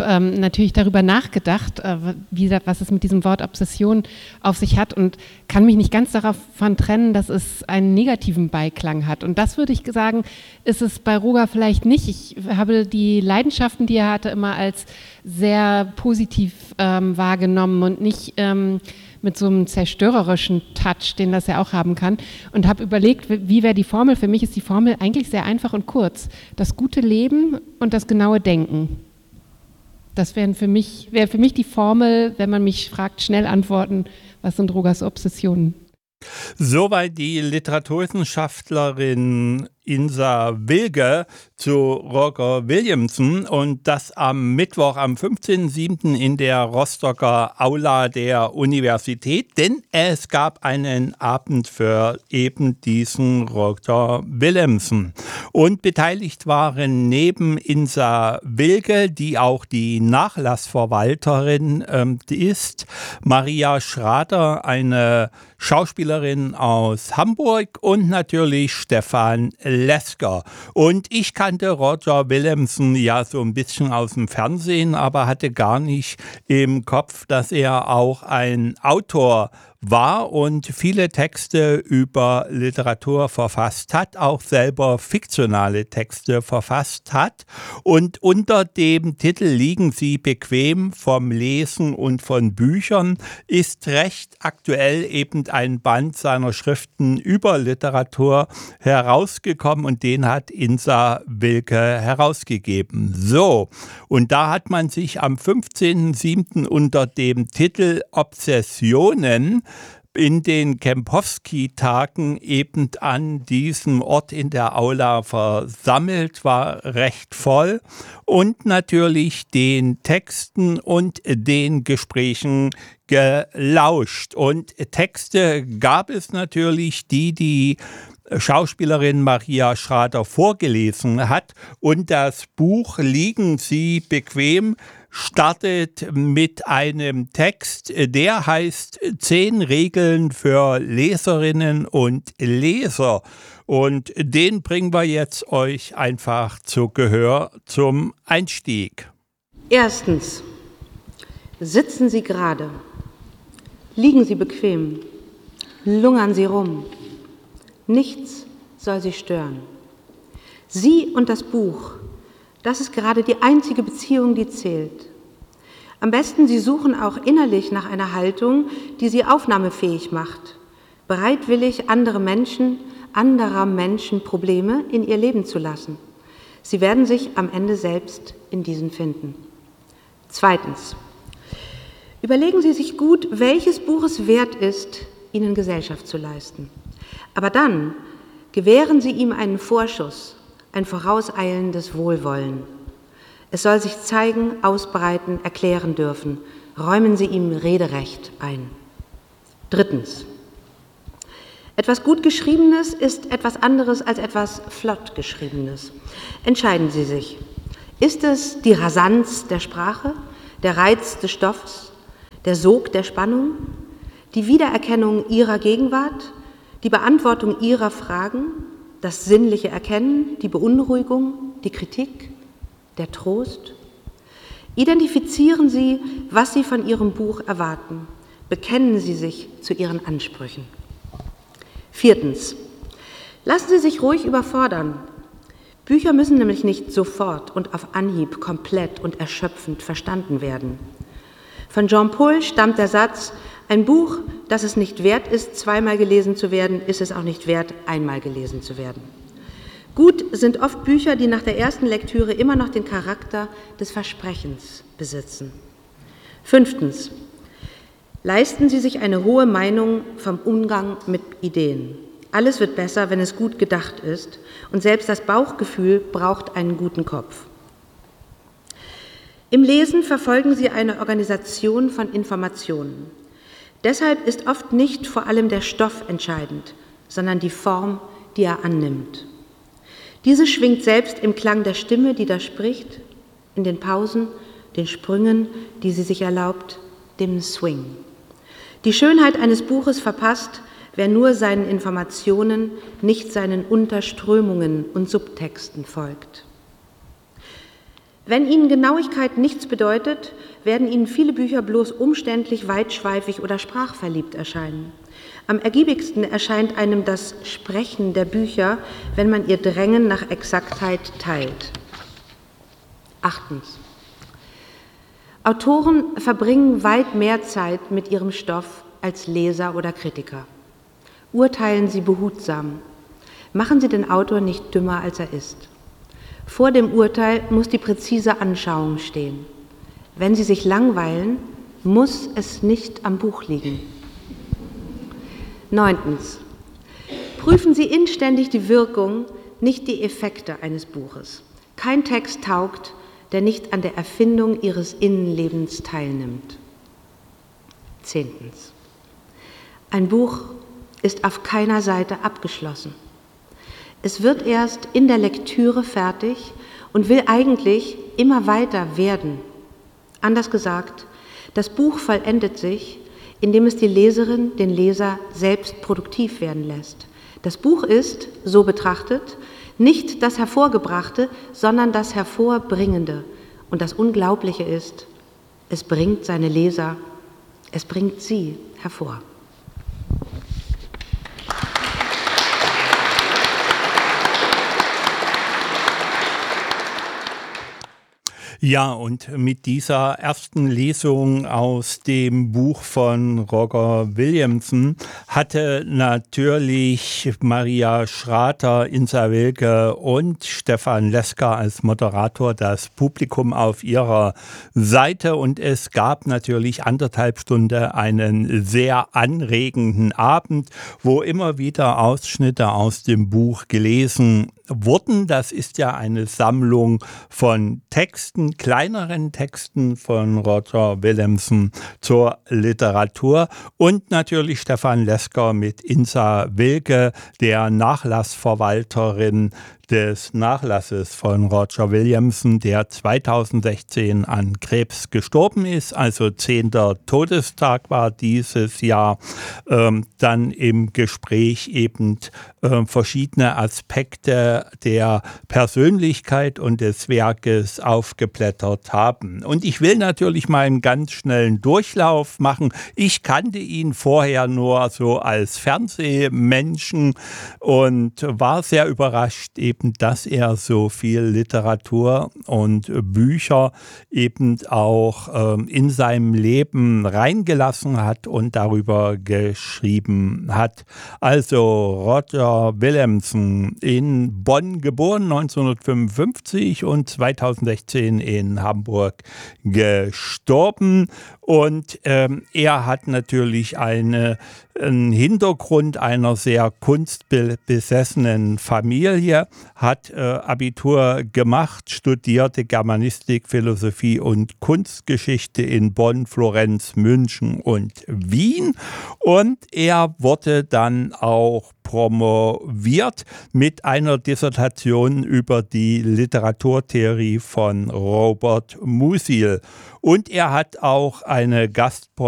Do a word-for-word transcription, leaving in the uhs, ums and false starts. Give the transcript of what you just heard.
habe ähm, natürlich darüber nachgedacht, äh, wie, was es mit diesem Wort Obsession auf sich hat und kann mich nicht ganz davon trennen, dass es einen negativen Beiklang hat. Und das würde ich sagen, ist es bei Roger vielleicht nicht. Ich habe die Leidenschaften, die er hatte, immer als sehr positiv ähm, wahrgenommen und nicht ähm, mit so einem zerstörerischen Touch, den das ja auch haben kann, und habe überlegt, wie wäre die Formel. Für mich ist die Formel eigentlich sehr einfach und kurz. Das gute Leben und das genaue Denken. Das wären für mich, wäre für mich die Formel, wenn man mich fragt, schnell antworten, was sind Rogers Obsessionen? Soweit die Literaturwissenschaftlerin Insa Wilge zu Roger Williamson, und das am Mittwoch, am fünfzehnten siebten in der Rostocker Aula der Universität, denn es gab einen Abend für eben diesen Roger Williamson. Und beteiligt waren neben Insa Wilge, die auch die Nachlassverwalterin ähm, ist, Maria Schrader, eine Schauspielerin aus Hamburg, und natürlich Stefan Lesker. Und ich kannte Roger Williamson ja so ein bisschen aus dem Fernsehen, aber hatte gar nicht im Kopf, dass er auch ein Autor war und viele Texte über Literatur verfasst hat, auch selber fiktionale Texte verfasst hat. Und unter dem Titel Liegen Sie bequem vom Lesen und von Büchern ist recht aktuell eben ein Band seiner Schriften über Literatur herausgekommen, und den hat Insa Wilke herausgegeben. So, und da hat man sich am fünfzehnten siebten unter dem Titel Obsessionen in den Kempowski-Tagen eben an diesem Ort in der Aula versammelt, war recht voll, und natürlich den Texten und den Gesprächen gelauscht. Und Texte gab es natürlich, die die Schauspielerin Maria Schrader vorgelesen hat, und das Buch Liegen Sie bequem startet mit einem Text, der heißt Zehn Regeln für Leserinnen und Leser. Und den bringen wir jetzt euch einfach zu Gehör zum Einstieg. Erstens, sitzen Sie gerade, liegen Sie bequem, lungern Sie rum. Nichts soll Sie stören. Sie und das Buch, das ist gerade die einzige Beziehung, die zählt. Am besten, Sie suchen auch innerlich nach einer Haltung, die Sie aufnahmefähig macht, bereitwillig andere Menschen, anderer Menschen Probleme in ihr Leben zu lassen. Sie werden sich am Ende selbst in diesen finden. Zweitens, überlegen Sie sich gut, welches Buch es wert ist, Ihnen Gesellschaft zu leisten. Aber dann gewähren Sie ihm einen Vorschuss, ein vorauseilendes Wohlwollen. Es soll sich zeigen, ausbreiten, erklären dürfen. Räumen Sie ihm Rederecht ein. Drittens. Etwas gut Geschriebenes ist etwas anderes als etwas flott Geschriebenes. Entscheiden Sie sich. Ist es die Rasanz der Sprache, der Reiz des Stoffs, der Sog der Spannung, die Wiedererkennung Ihrer Gegenwart, die Beantwortung Ihrer Fragen, das sinnliche Erkennen, die Beunruhigung, die Kritik, der Trost? Identifizieren Sie, was Sie von Ihrem Buch erwarten. Bekennen Sie sich zu Ihren Ansprüchen. Viertens. Lassen Sie sich ruhig überfordern. Bücher müssen nämlich nicht sofort und auf Anhieb komplett und erschöpfend verstanden werden. Von Jean Paul stammt der Satz: Ein Buch, das es nicht wert ist, zweimal gelesen zu werden, ist es auch nicht wert, einmal gelesen zu werden. Gut sind oft Bücher, die nach der ersten Lektüre immer noch den Charakter des Versprechens besitzen. Fünftens. Leisten Sie sich eine hohe Meinung vom Umgang mit Ideen. Alles wird besser, wenn es gut gedacht ist, und selbst das Bauchgefühl braucht einen guten Kopf. Im Lesen verfolgen Sie eine Organisation von Informationen. Deshalb ist oft nicht vor allem der Stoff entscheidend, sondern die Form, die er annimmt. Diese schwingt selbst im Klang der Stimme, die da spricht, in den Pausen, den Sprüngen, die sie sich erlaubt, dem Swing. Die Schönheit eines Buches verpasst, wer nur seinen Informationen, nicht seinen Unterströmungen und Subtexten folgt. Wenn Ihnen Genauigkeit nichts bedeutet, werden Ihnen viele Bücher bloß umständlich, weitschweifig oder sprachverliebt erscheinen. Am ergiebigsten erscheint einem das Sprechen der Bücher, wenn man ihr Drängen nach Exaktheit teilt. Achtens. Autoren verbringen weit mehr Zeit mit ihrem Stoff als Leser oder Kritiker. Urteilen Sie behutsam. Machen Sie den Autor nicht dümmer, als er ist. Vor dem Urteil muss die präzise Anschauung stehen. Wenn Sie sich langweilen, muss es nicht am Buch liegen. Neuntens. Prüfen Sie inständig die Wirkung, nicht die Effekte eines Buches. Kein Text taugt, der nicht an der Erfindung Ihres Innenlebens teilnimmt. Zehntens. Ein Buch ist auf keiner Seite abgeschlossen. Es wird erst in der Lektüre fertig und will eigentlich immer weiter werden. Anders gesagt, das Buch vollendet sich, indem es die Leserin, den Leser selbst produktiv werden lässt. Das Buch ist, so betrachtet, nicht das Hervorgebrachte, sondern das Hervorbringende. Und das Unglaubliche ist, es bringt seine Leser, es bringt sie hervor. Ja, und mit dieser ersten Lesung aus dem Buch von Roger Williamson hatte natürlich Maria Schrader, Insa Wilke und Stefan Lesker als Moderator das Publikum auf ihrer Seite. Und es gab natürlich anderthalb Stunden einen sehr anregenden Abend, wo immer wieder Ausschnitte aus dem Buch gelesen wurden. Das ist ja eine Sammlung von Texten, kleineren Texten von Roger Williamson zur Literatur und natürlich Stefan Lesker mit Insa Wilke, der Nachlassverwalterin des Nachlasses von Roger Williamson, der zweitausendsechzehn an Krebs gestorben ist, also zehnter Todestag war dieses Jahr, ähm, dann im Gespräch eben äh, verschiedene Aspekte der Persönlichkeit und des Werkes aufgeblättert haben. Und ich will natürlich mal einen ganz schnellen Durchlauf machen. Ich kannte ihn vorher nur so als Fernsehmenschen und war sehr überrascht eben, dass er so viel Literatur und Bücher eben auch ähm, in seinem Leben reingelassen hat und darüber geschrieben hat. Also Roger Williamson, in Bonn geboren neunzehnhundertfünfundfünfzig und zweitausendsechzehn in Hamburg gestorben. Und ähm, er hat natürlich eine, einen Hintergrund einer sehr kunstbesessenen Familie, hat äh, Abitur gemacht, studierte Germanistik, Philosophie und Kunstgeschichte in Bonn, Florenz, München und Wien. Und er wurde dann auch promoviert mit einer Dissertation über die Literaturtheorie von Robert Musil. Und er hat auch eine Gastprofessur